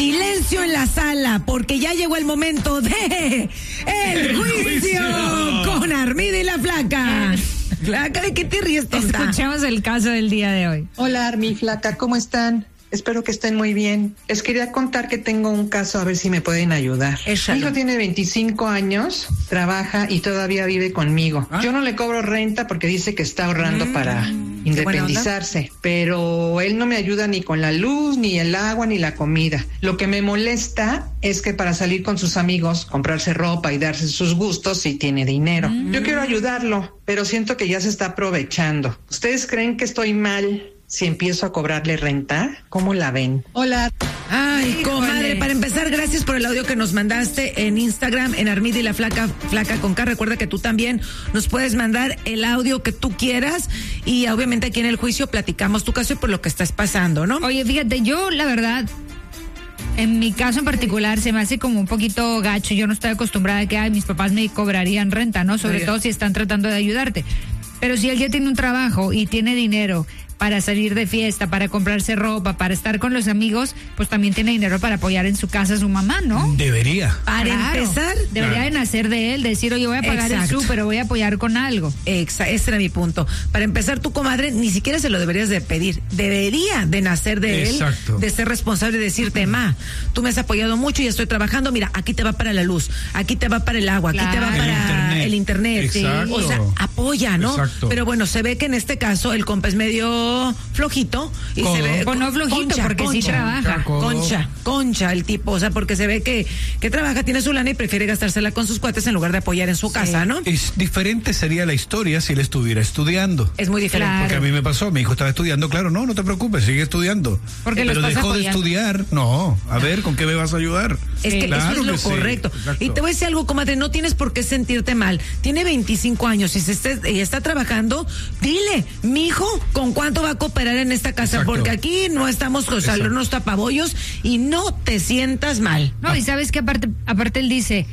Silencio en la sala, porque ya llegó el momento de El Juicio con Armida y la Flaca. Flaca, ¿de qué te ríes, tonta? Escuchemos el caso del día de hoy. Hola, Armi, Flaca, ¿cómo están? Espero que estén muy bien. Les quería contar que tengo un caso, a ver si me pueden ayudar. Échalo. Mi hijo tiene 25 años, trabaja y todavía vive conmigo. Yo no le cobro renta porque dice que está ahorrando para independizarse, pero él no me ayuda ni con la luz, ni el agua, ni la comida. Lo que me molesta es que para salir con sus amigos, comprarse ropa y darse sus gustos, sí tiene dinero. Yo quiero ayudarlo, pero siento que ya se está aprovechando. ¿Ustedes creen que estoy mal si empiezo a cobrarle renta? ¿Cómo la ven? Hola. Ay, Híjole. comadre, para empezar, gracias por el audio que nos mandaste en Instagram, en Armida y la Flaca, Flaca con K. Recuerda que tú también nos puedes mandar el audio que tú quieras y obviamente aquí en el juicio platicamos tu caso y por lo que estás pasando, ¿no? Oye, fíjate, yo la verdad, en mi caso en particular, se me hace como un poquito gacho. Yo no estoy acostumbrada a que mis papás me cobrarían renta, ¿no? Sobre todo si están tratando de ayudarte. Pero si él ya tiene un trabajo y tiene dinero para salir de fiesta, para comprarse ropa, para estar con los amigos, pues también tiene dinero para apoyar en su casa a su mamá, ¿no? Debería. Para empezar, debería de nacer de él, decir, oye, voy a pagar el súper, pero voy a apoyar con algo. ese era mi punto. Para empezar, tu comadre ni siquiera se lo deberías de pedir. Debería de nacer de él, de ser responsable y decirte, ma, tú me has apoyado mucho y estoy trabajando, mira, aquí te va para la luz, aquí te va para el agua, aquí te va para el internet. Sí. O sea, apoya, ¿no? Exacto. Pero bueno, se ve que en este caso el compa es medio flojito y se ve Pues no flojito, porque sí trabaja. Concha el tipo, o sea, porque se ve que trabaja, tiene su lana y prefiere gastársela con sus cuates en lugar de apoyar en su casa, ¿no? Es diferente sería la historia si él estuviera estudiando. Es muy diferente. Claro. Porque a mí me pasó, mi hijo estaba estudiando, claro, no te preocupes, sigue estudiando. Porque pero lo estás dejó de apoyando. estudiar, no, a ver, ¿con qué me vas a ayudar? Es que Claro eso es lo que sí, correcto. exacto. Y te voy a decir algo, comadre, no tienes por qué sentirte mal. Tiene 25 años y está trabajando, dile, mi hijo, ¿con cuánto va a cooperar en esta casa? Exacto. Porque aquí no estamos con salirnos tapabollos y no te sientas mal. No, y sabes que aparte él dice,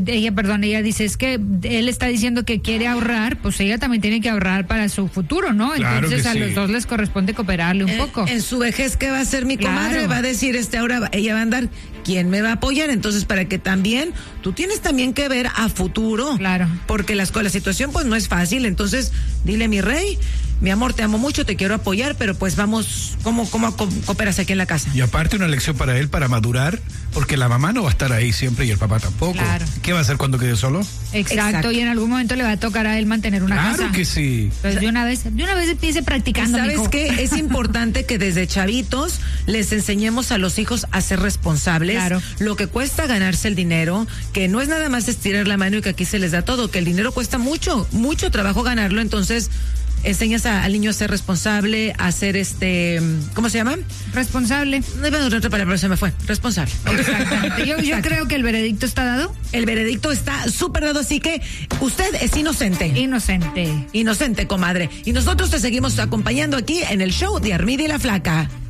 ella dice, es que él está diciendo que quiere ahorrar, pues ella también tiene que ahorrar para su futuro, ¿no? Claro Entonces que a sí. los dos les corresponde cooperarle un poco. En su vejez, ¿qué va a hacer mi comadre? Claro. Va a decir, ahora ella va a andar, ¿quién me va a apoyar? Entonces, para que también, tú tienes también que ver a futuro. Claro. Porque la situación pues no es fácil, entonces, dile, mi rey, mi amor, te amo mucho, te quiero apoyar, pero pues vamos, ¿cómo cooperas aquí en la casa? Y aparte una lección para él, para madurar, porque la mamá no va a estar ahí siempre y el papá tampoco. Claro. ¿Qué va a hacer cuando quede solo? Exacto, y en algún momento le va a tocar a él mantener una casa. Claro que sí. Entonces de una vez empiece practicando, ¿Sabes mijo. qué? Es importante que desde chavitos les enseñemos a los hijos a ser responsables. Claro. Lo que cuesta ganarse el dinero, que no es nada más estirar la mano y que aquí se les da todo, que el dinero cuesta mucho trabajo ganarlo, entonces enseñas al niño a ser responsable, a ser ¿cómo se llama? Responsable. No iba a otra palabra, pero se me fue. Responsable. Exactamente. Yo creo que el veredicto está dado. El veredicto está súper dado, así que usted es inocente. Inocente. Inocente, comadre. Y nosotros te seguimos acompañando aquí en el show de Armida y la Flaca.